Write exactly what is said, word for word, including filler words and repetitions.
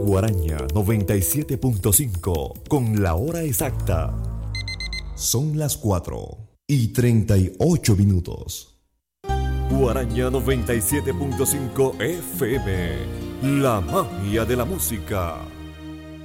Guaraña noventa y siete punto cinco con la hora exacta. Son las cuatro y treinta y ocho minutos. Guaraña noventa y siete punto cinco F M, la magia de la música.